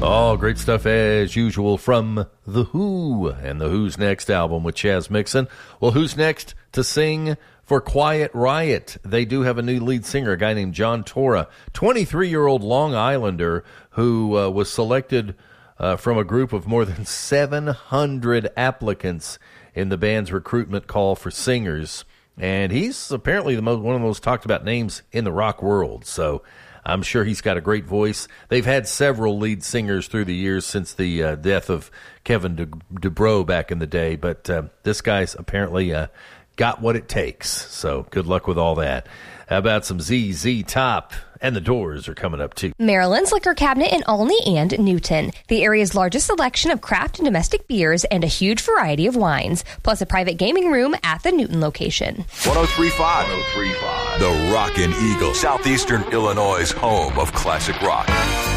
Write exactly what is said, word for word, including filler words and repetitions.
Oh, great stuff as usual from The Who and The Who's next album with Chaz Mixon. Well, who's next to sing for Quiet Riot? They do have a new lead singer, a guy named John Tora, twenty-three-year-old Long Islander who uh, was selected uh, from a group of more than seven hundred applicants in the band's recruitment call for singers. And he's apparently the most, one of the most talked about names in the rock world. So I'm sure he's got a great voice. They've had several lead singers through the years since the uh, death of Kevin De- DuBrow back in the day. But uh, this guy's apparently uh, got what it takes. So good luck with all that. How about some Z Z Top? And the Doors are coming up, too. Maryland's Liquor Cabinet in Olney and Newton. The area's largest selection of craft and domestic beers and a huge variety of wines, plus a private gaming room at the Newton location. one oh three point five. one oh three point five. The Rockin' Eagle, Southeastern Illinois' home of classic rock.